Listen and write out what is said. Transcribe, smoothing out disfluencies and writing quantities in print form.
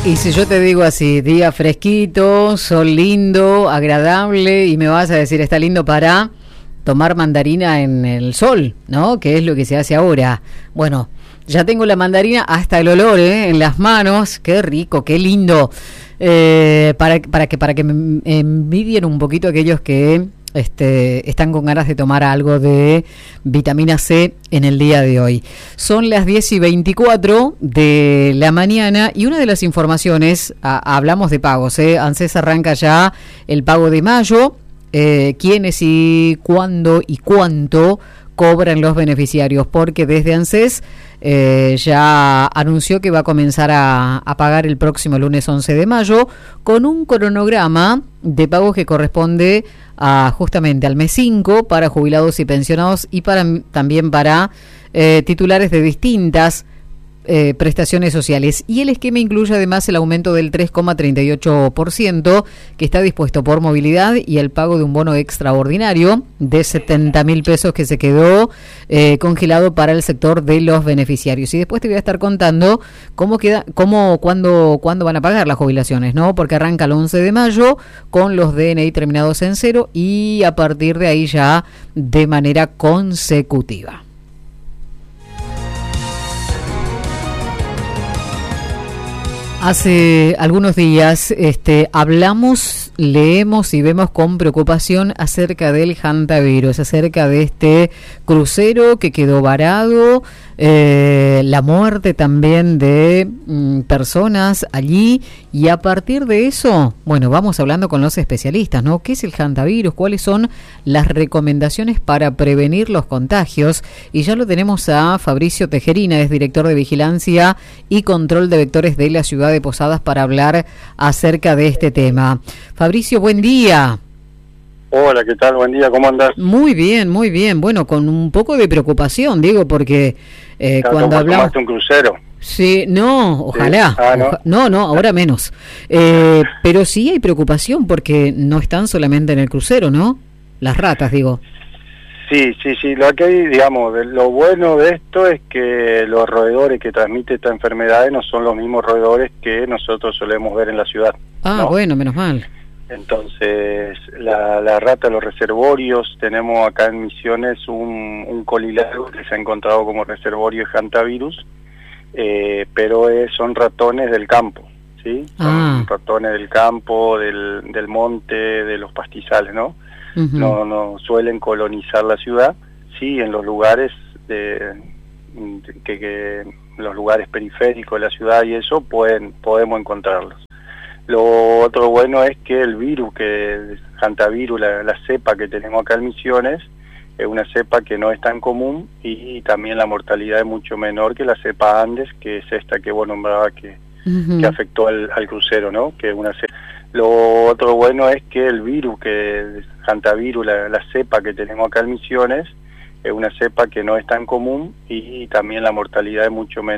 Y si yo te digo así, día fresquito, sol lindo, agradable, y me vas a decir, está lindo para tomar mandarina en el sol, ¿no? Que es lo que se hace ahora. Bueno, ya tengo la mandarina, hasta el olor, en las manos. Qué rico, qué lindo. Para que me envidien un poquito aquellos que están con ganas de tomar algo de vitamina C en el día de hoy. Son las 10:24 de la mañana y una de las informaciones, hablamos de pagos, ANSES arranca ya el pago de mayo, quiénes y cuándo y cuánto cobran los beneficiarios, porque desde ANSES ya anunció que va a comenzar a pagar el próximo lunes 11 de mayo con un cronograma de pagos que corresponde justamente al mes 5 para jubilados y pensionados y también para titulares de distintas prestaciones sociales. Y el esquema incluye además el aumento del 3,38% que está dispuesto por movilidad y el pago de un bono extraordinario de 70.000 pesos que se quedó congelado para el sector de los beneficiarios. Y después te voy a estar contando cuándo van a pagar las jubilaciones, ¿no? Porque arranca el 11 de mayo con los DNI terminados en 0 y a partir de ahí ya de manera consecutiva. Hace algunos días hablamos, leemos y vemos con preocupación acerca del hantavirus, acerca de este crucero que quedó varado, la muerte también de personas allí, y a partir de eso, bueno, vamos hablando con los especialistas, ¿no? ¿Qué es el hantavirus? ¿Cuáles son las recomendaciones para prevenir los contagios? Y ya lo tenemos a Fabricio Tejerina, es director de Vigilancia y Control de Vectores de la ciudad de Posadas, para hablar acerca de este tema. Fabricio, buen día. Hola, ¿qué tal? Buen día, ¿cómo andás? Muy bien, muy bien. Bueno, con un poco de preocupación, digo, porque cuando hablamos... ¿Tomaste un crucero? Sí, no, ojalá. Sí. No, ahora menos. Pero sí hay preocupación porque no están solamente en el crucero, ¿no? Las ratas, digo. Sí. Lo que hay, digamos, lo bueno de esto es que los roedores que transmiten esta enfermedad no son los mismos roedores que nosotros solemos ver en la ciudad. ¿no? Bueno, menos mal. Entonces, la rata, los reservorios, tenemos acá en Misiones un colilargo que se ha encontrado como reservorio de hantavirus, pero son ratones del campo, ¿sí? Son ratones del campo, del monte, de los pastizales, ¿no? Uh-huh. No suelen colonizar la ciudad, sí, en los lugares que los lugares periféricos de la ciudad y eso podemos encontrarlos. Lo otro bueno es que el virus, que hantavirus, la cepa que tenemos acá en Misiones, es una cepa que no es tan común y también la mortalidad es mucho menor que la cepa Andes, que es esta que vos nombrabas que afectó al crucero, ¿no? Que es una cepa. Lo otro bueno es que el virus, que hantavirus, la cepa que tenemos acá en Misiones, es una cepa que no es tan común y también la mortalidad es mucho menor.